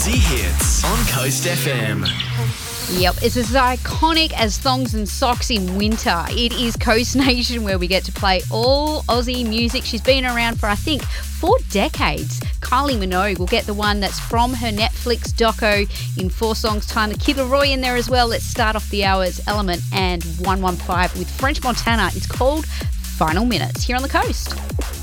Aussie hits on Coast FM. Yep, it's as iconic as thongs and socks in winter. It is Coast Nation, where we get to play all Aussie music. She's been around for, I think, 4 decades. Kylie Minogue will get the one that's from her Netflix doco in 4 songs' time. The Kid Laroi in there as well. Let's start off the hours. Element and 115 with French Montana. It's called Final Minutes here on the Coast.